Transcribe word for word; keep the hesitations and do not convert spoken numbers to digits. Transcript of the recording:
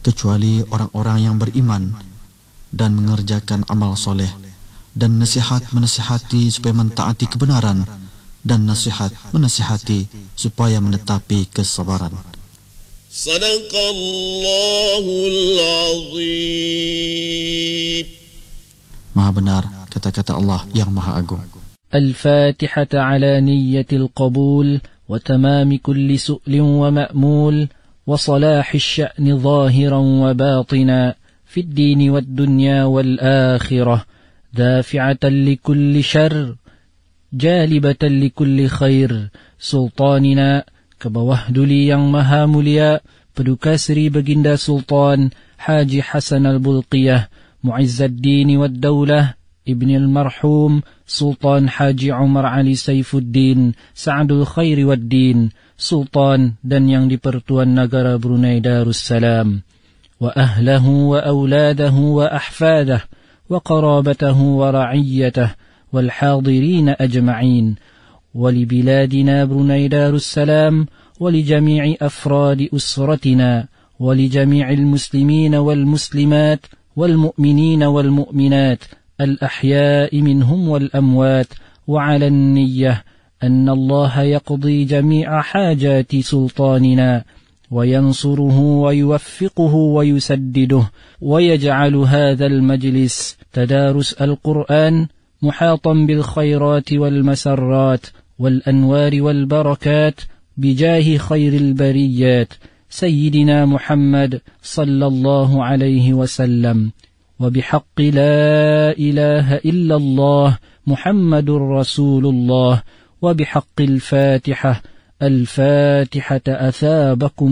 kecuali orang-orang yang beriman dan mengerjakan amal soleh, dan nasihat menasihati supaya mentaati kebenaran, dan nasihat menasihati supaya menetapi kesabaran. Sadaqallahul azim. Maha benar kata-kata Allah yang Maha Agung. الفاتحة على نية القبول وتمام كل سؤل ومأمول وصلاح الشأن ظاهرا وباطنا في الدين والدنيا والآخرة دافعة لكل شر جالبة لكل خير سلطاننا كبوهدلي yang maha mulia Paduka Sri Baginda Sultan Haji Hasan Al-Bulqiyah معز الدين والدولة ابن المرحوم سلطان حاجي عمر علي سيف الدين سعد الخير والدين سلطان dan yang di-Pertuan Negara Brunei Darussalam وأهله وأولاده وأحفاده وقرابته ورعيته والحاضرين أجمعين ولبلادنا بروني دارالسلام ولجميع أفراد أسرتنا ولجميع المسلمين والمسلمات والمؤمنين والمؤمنات الأحياء منهم والأموات وعلى النية أن الله يقضي جميع حاجات سلطاننا وينصره ويوفقه ويسدده ويجعل هذا المجلس تدارس القرآن محاطا بالخيرات والمسرات والأنوار والبركات بجاه خير البريات سيدنا محمد صلى الله عليه وسلم وبحق لا إله إلا الله محمد رسول الله وبحق الفاتحة الفاتحة أثابكم